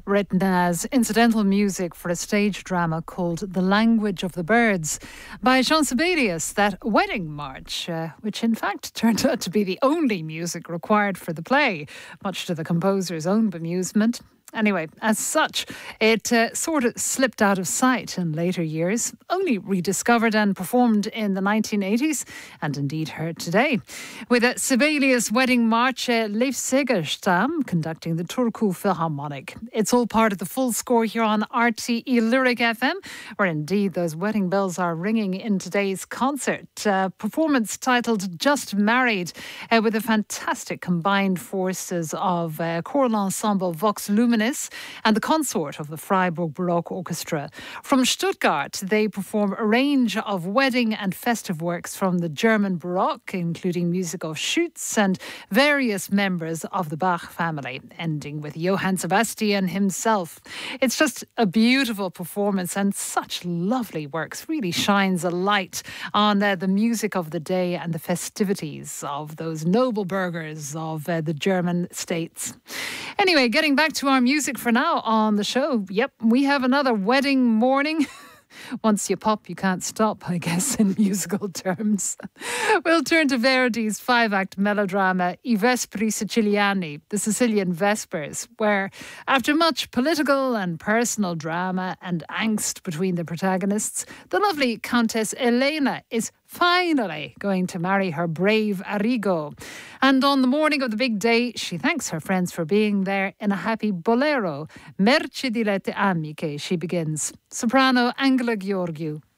written as incidental music for a stage drama called The Language of the Birds by Jean Sibelius, that wedding march, which in fact turned out to be the only music required for the play, much to the composer's own bemusement. Anyway, as such, it sort of slipped out of sight in later years, only rediscovered and performed in the 1980s, and indeed heard today. With a Sibelius wedding march, Leif Segerstam conducting the Turku Philharmonic. It's all part of the full score here on RTE Lyric FM, where indeed those wedding bells are ringing in today's concert. Performance titled Just Married, with the fantastic combined forces of choral ensemble Vox Luminis and the consort of the Freiburg Baroque Orchestra. From Stuttgart, they perform a range of wedding and festive works from the German Baroque, including music of Schütz and various members of the Bach family, ending with Johann Sebastian himself. It's just a beautiful performance and such lovely works. Really shines a light on the music of the day and the festivities of those noble burghers of the German states. Anyway, getting back to our music for now on the show. Yep, we have another wedding morning. Once you pop, you can't stop, I guess, in musical terms. We'll turn to Verdi's 5-act melodrama I Vespri Siciliani, the Sicilian Vespers, where after much political and personal drama and angst between the protagonists, the lovely Countess Elena is finally going to marry her brave Arrigo. And on the morning of the big day, she thanks her friends for being there in a happy bolero. Merci di lette amiche, she begins. Soprano Angela Gheorghiu.